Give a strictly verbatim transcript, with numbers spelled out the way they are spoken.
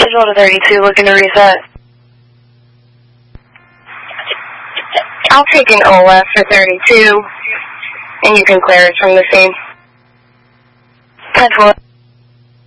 Visual to thirty-two, looking to reset. I'll take an O F for thirty-two, and you can clear it from the scene. ten four.